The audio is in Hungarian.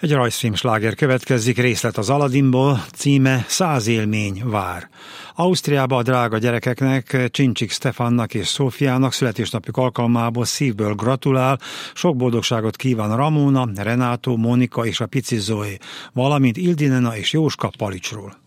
Egy rajzfilm sláger következik, részlet az Aladdinból, címe 100 élmény vár. Ausztriába a drága gyerekeknek, Csincsik Stefannak és Szófiának születésnapjuk alkalmából szívből gratulál, sok boldogságot kíván Ramona, Renátó, Monika és a pici Zoe, valamint Ildinena és Jóska Palicsról.